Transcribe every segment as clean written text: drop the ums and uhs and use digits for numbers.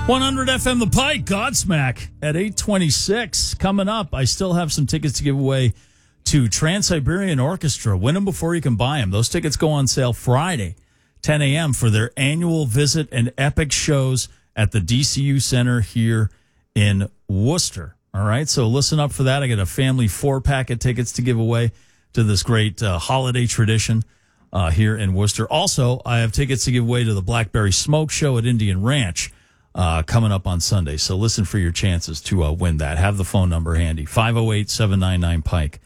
100 FM The Pike, Godsmack at 8:26. Coming up, I still have some tickets to give away to Trans-Siberian Orchestra. Win them before you can buy them. Those tickets go on sale Friday, 10 a.m. for their annual visit and epic shows at the DCU Center here in Worcester. All right, so listen up for that. I got a family 4-pack of tickets to give away to this great holiday tradition here in Worcester. Also, I have tickets to give away to the Blackberry Smoke Show at Indian Ranch coming up on Sunday. So listen for your chances to win that. Have the phone number handy, 508-799-PIKE,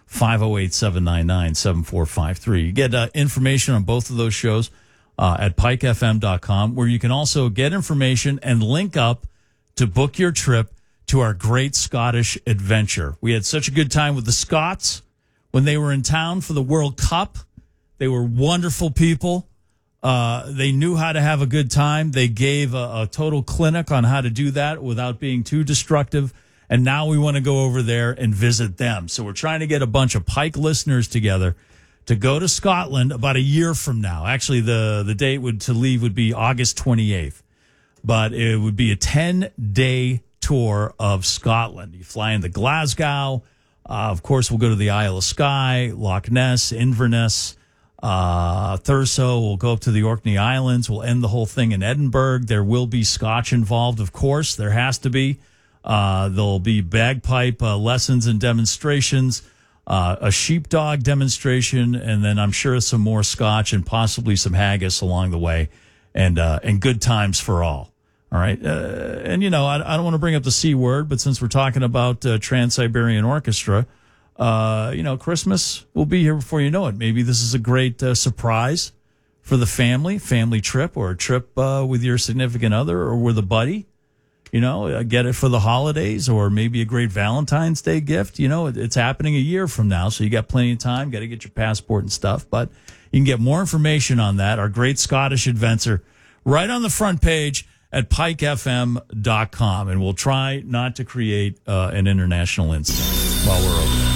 508-799-7453. You get information on both of those shows at pikefm.com, where you can also get information and link up to book your trip to our great Scottish adventure. We had such a good time with the Scots when they were in town for the World Cup. They were wonderful people. They knew how to have a good time. They gave a total clinic on how to do that without being too destructive. And now we want to go over there and visit them. So we're trying to get a bunch of Pike listeners together to go to Scotland about a year from now. Actually, the date to leave would be August 28th. But it would be a 10-day tour of Scotland. You fly into Glasgow. Of course, we'll go to the Isle of Skye, Loch Ness, Inverness, Thurso. We'll go up to the Orkney Islands. We'll end the whole thing in Edinburgh. There will be Scotch involved, of course. There has to be. There'll be bagpipe lessons and demonstrations, a sheepdog demonstration, and then I'm sure some more Scotch and possibly some haggis along the way, and good times for all. All right. And, you know, I don't want to bring up the C word, but since we're talking about Trans-Siberian Orchestra, you know, Christmas will be here before you know it. Maybe this is a great surprise for the family trip, or a trip with your significant other or with a buddy. You know, get it for the holidays, or maybe a great Valentine's Day gift. You know, it's happening a year from now, so you got plenty of time. Got to get your passport and stuff. But you can get more information on that, our great Scottish adventure, right on the front page at pikefm.com. And we'll try not to create an international incident while we're over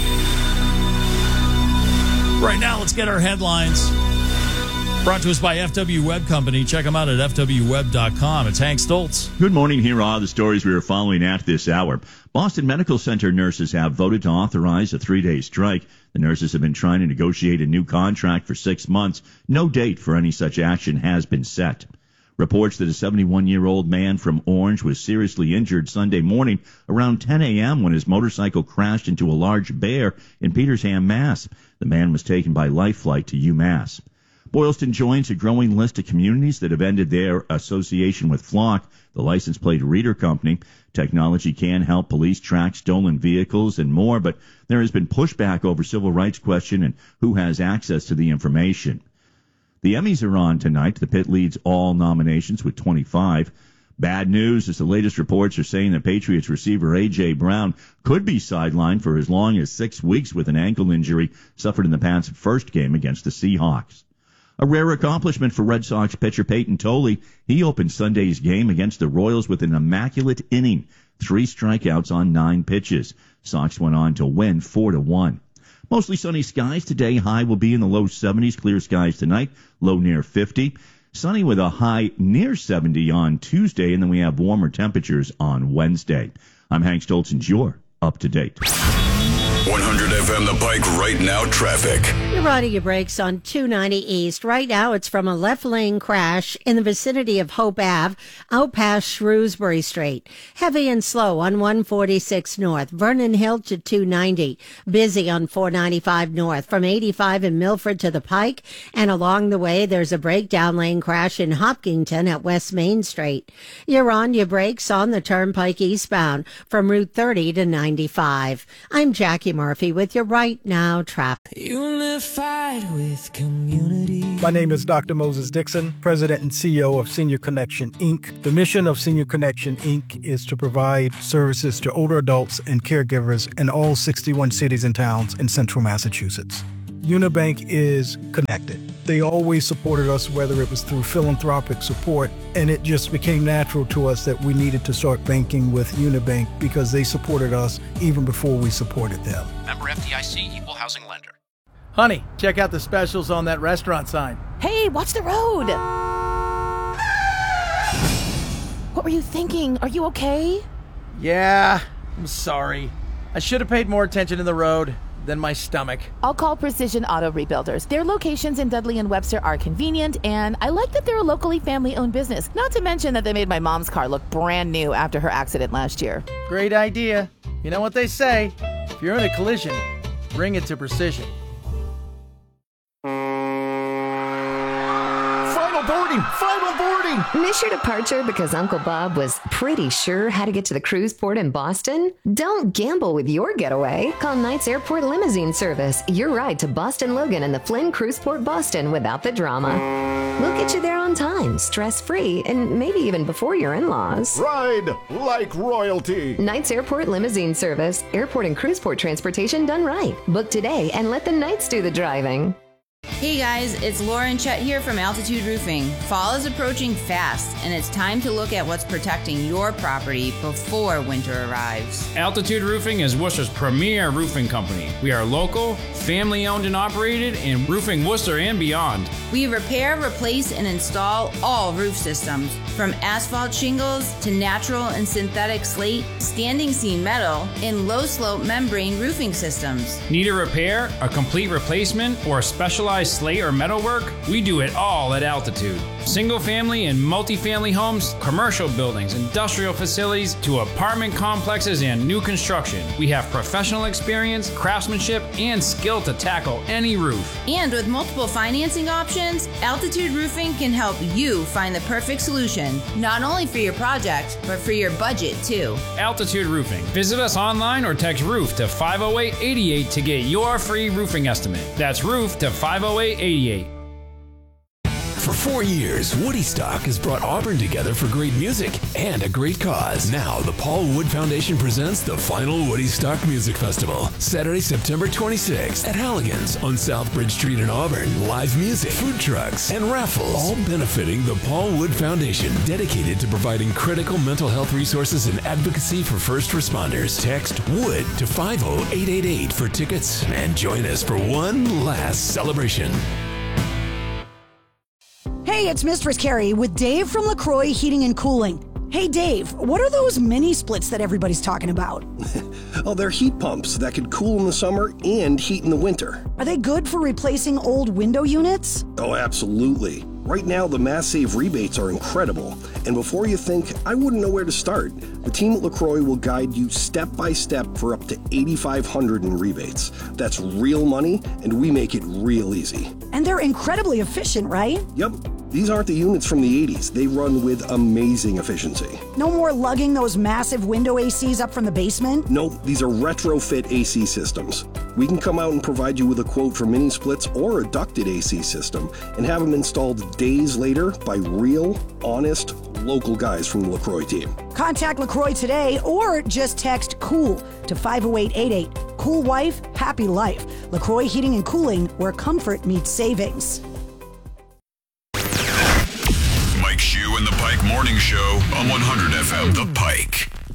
there. Right now, let's get our headlines. Brought to us by FW Web Company. Check them out at fwweb.com. It's Hank Stoltz. Good morning. Here are the stories we are following at this hour. Boston Medical Center nurses have voted to authorize a 3-day strike. The nurses have been trying to negotiate a new contract for 6 months. No date for any such action has been set. Reports that a 71-year-old man from Orange was seriously injured Sunday morning around 10 a.m. when his motorcycle crashed into a large bear in Petersham, Mass. The man was taken by life flight to UMass. Boylston joins a growing list of communities that have ended their association with Flock, the license plate reader company. Technology can help police track stolen vehicles and more, but there has been pushback over civil rights question and who has access to the information. The Emmys are on tonight. The Pit leads all nominations with 25. Bad news as the latest reports are saying that Patriots receiver A.J. Brown could be sidelined for as long as 6 weeks with an ankle injury suffered in the Pats' first game against the Seahawks. A rare accomplishment for Red Sox pitcher Peyton Tolley. He opened Sunday's game against the Royals with an immaculate inning, 3 strikeouts on 9 pitches. Sox went on to win 4-1. Mostly sunny skies today. High will be in the low 70s. Clear skies tonight, low near 50. Sunny with a high near 70 on Tuesday, and then we have warmer temperatures on Wednesday. I'm Hank Stoltz, and you're up to date. 100 FM The Pike right now traffic. You're riding your brakes on 290 East. Right now, it's from a left lane crash in the vicinity of Hope Ave, out past Shrewsbury Street. Heavy and slow on 146 North, Vernon Hill to 290. Busy on 495 North, from 85 in Milford to the Pike. And along the way, there's a breakdown lane crash in Hopkinton at West Main Street. You're on your brakes on the Turnpike eastbound from Route 30 to 95. I'm Jackie Murphy with your Right Now traffic. Unified with community. My name is Dr. Moses Dixon, President and CEO of Senior Connection, Inc. The mission of Senior Connection, Inc. is to provide services to older adults and caregivers in all 61 cities and towns in central Massachusetts. Unibank is connected. They always supported us, whether it was through philanthropic support, and it just became natural to us that we needed to start banking with Unibank because they supported us even before we supported them. Member FDIC, Equal Housing Lender. Honey, check out the specials on that restaurant sign. Hey, watch the road. What were you thinking? Are you okay? Yeah, I'm sorry. I should have paid more attention to the road than my stomach. I'll call Precision Auto Rebuilders. Their locations in Dudley and Webster are convenient, and I like that they're a locally family-owned business. Not to mention that they made my mom's car look brand new after her accident last year. Great idea. You know what they say, if you're in a collision, bring it to Precision. Final boarding! Miss your departure because Uncle Bob was pretty sure how to get to the cruise port in Boston? Don't gamble with your getaway. Call Knights Airport Limousine Service. Your ride to Boston Logan and the Flynn Cruise Port Boston without the drama. We'll get you there on time, stress-free, and maybe even before your in-laws. Ride like royalty. Knights Airport Limousine Service. Airport and cruise port transportation done right. Book today and let the Knights do the driving. Hey guys, it's Lauren Chet here from Altitude Roofing. Fall is approaching fast, and it's time to look at what's protecting your property before winter arrives. Altitude Roofing is Worcester's premier roofing company. We are local, family-owned and operated, and roofing Worcester and beyond. We repair, replace, and install all roof systems, from asphalt shingles to natural and synthetic slate, standing seam metal, and low-slope membrane roofing systems. Need a repair, a complete replacement, or a specialized slate or metal work? We do it all at Altitude. Single-family and multi-family homes, commercial buildings, industrial facilities, to apartment complexes and new construction. We have professional experience, craftsmanship, and skill to tackle any roof. And with multiple financing options, Altitude Roofing can help you find the perfect solution, not only for your project, but for your budget too. Altitude Roofing. Visit us online or text ROOF to 50888 to get your free roofing estimate. That's ROOF to 50888. For 4 years, Woody Stock has brought Auburn together for great music and a great cause. Now, the Paul Wood Foundation presents the final Woody Stock Music Festival, Saturday, September 26th at Halligan's on South Bridge Street in Auburn. Live music, food trucks, and raffles, all benefiting the Paul Wood Foundation, dedicated to providing critical mental health resources and advocacy for first responders. Text WOOD to 50888 for tickets and join us for one last celebration. Hey, it's Mistress Carrie with Dave from LaCroix Heating and Cooling. Hey, Dave, what are those mini splits that everybody's talking about? Oh, they're heat pumps that could cool in the summer and heat in the winter. Are they good for replacing old window units? Oh, absolutely. Right now, the Mass Save rebates are incredible. And before you think, I wouldn't know where to start, the team at LaCroix will guide you step by step for up to $8,500 in rebates. That's real money, and we make it real easy. And they're incredibly efficient, right? Yep. These aren't the units from the 80s. They run with amazing efficiency. No more lugging those massive window ACs up from the basement? Nope, these are retrofit AC systems. We can come out and provide you with a quote for mini splits or a ducted AC system and have them installed days later by real, honest, local guys from the LaCroix team. Contact LaCroix today or just text COOL to 50888. Cool wife, happy life. LaCroix Heating and Cooling, where comfort meets savings. Mike Shue and the Pike Morning Show on 100 FM The Pike.